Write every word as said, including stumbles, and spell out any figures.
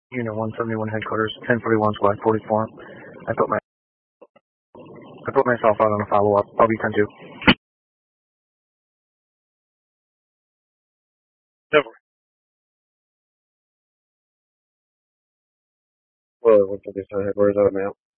Unit one seventy-one headquarters, ten forty-one squad forty-four. I put my I put myself out on a follow-up. I'll be ten two. Never. Well, what's the headquarters out of map?